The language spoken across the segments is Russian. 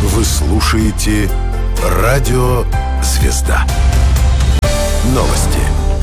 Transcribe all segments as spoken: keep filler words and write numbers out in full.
Вы слушаете Радио «Звезда». Новости.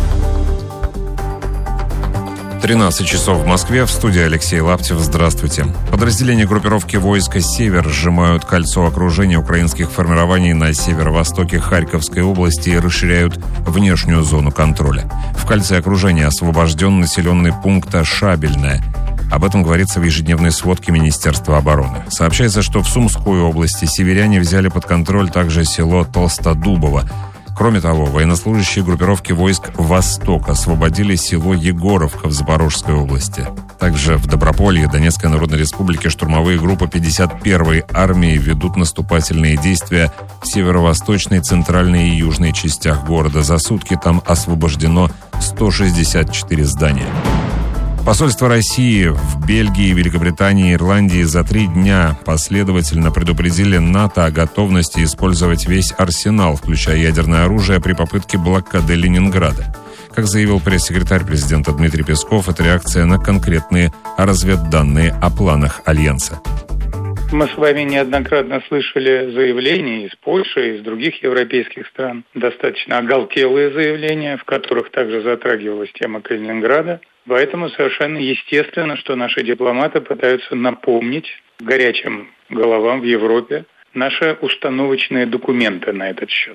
тринадцать часов в Москве. В студии Алексей Лаптев. Здравствуйте. Подразделения группировки войска «Север» сжимают кольцо окружения украинских формирований на северо-востоке Харьковской области и расширяют внешнюю зону контроля. В кольце окружения освобожден населенный пункт Шабельное. Об этом говорится в ежедневной сводке Министерства обороны. Сообщается, что в Сумской области северяне взяли под контроль также село Толстодубово. Кроме того, военнослужащие группировки войск «Восток» освободили село Егоровка в Запорожской области. Также в Доброполье Донецкой Народной Республики штурмовые группы пятьдесят первой армии ведут наступательные действия в северо-восточной, центральной и южной частях города. За сутки там освобождено сто шестьдесят четыре здания. Посольства России в Бельгии, Великобритании и Ирландии за три дня последовательно предупредили НАТО о готовности использовать весь арсенал, включая ядерное оружие, при попытке блокады Ленинграда. Как заявил пресс-секретарь президента Дмитрий Песков, это реакция на конкретные разведданные о планах Альянса. Мы с вами неоднократно слышали заявления из Польши, из других европейских стран, достаточно оголтелые заявления, в которых также затрагивалась тема Калининграда. Поэтому совершенно естественно, что наши дипломаты пытаются напомнить горячим головам в Европе наши установочные документы на этот счет.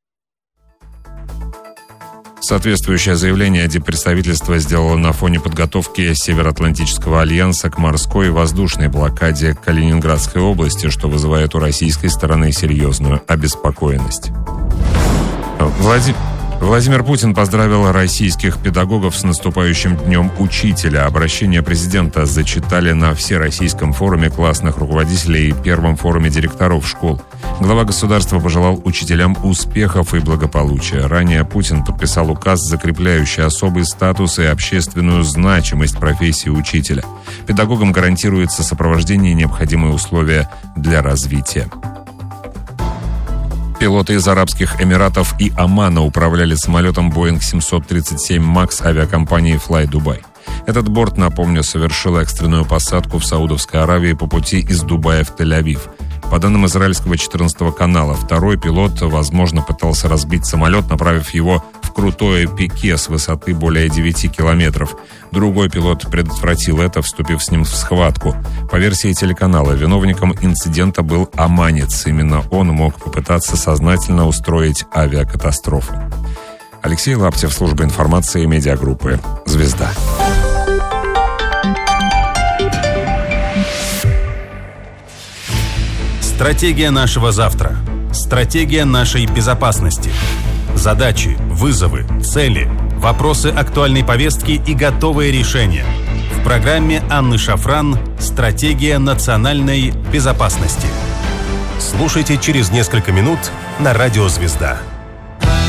Соответствующее заявление диппредставительство сделало на фоне подготовки Североатлантического альянса к морской и воздушной блокаде Калининградской области, что вызывает у российской стороны серьезную обеспокоенность. Владимир... Владимир Путин поздравил российских педагогов с наступающим Днем Учителя. Обращение президента зачитали на Всероссийском форуме классных руководителей и первом форуме директоров школ. Глава государства пожелал учителям успехов и благополучия. Ранее Путин подписал указ, закрепляющий особый статус и общественную значимость профессии учителя. Педагогам гарантируется сопровождение и необходимые условия для развития. Пилоты из Арабских Эмиратов и Омана управляли самолетом Боинг семьсот тридцать семь макс авиакомпании Fly Dubai. Этот борт, напомню, совершил экстренную посадку в Саудовской Аравии по пути из Дубая в Тель-Авив. По данным израильского четырнадцатого канала, второй пилот, возможно, пытался разбить самолет, направив его в крутое пике с высоты более девяти километров. Другой пилот предотвратил это, вступив с ним в схватку. По версии телеканала, виновником инцидента был оманец. Именно он мог попытаться сознательно устроить авиакатастрофу. Алексей Лаптев, служба информации медиагруппы «Звезда». Стратегия нашего завтра. Стратегия нашей безопасности. Задачи, вызовы, цели, вопросы актуальной повестки и готовые решения. В программе Анны Шафран «Стратегия национальной безопасности». Слушайте через несколько минут на Радио «Звезда».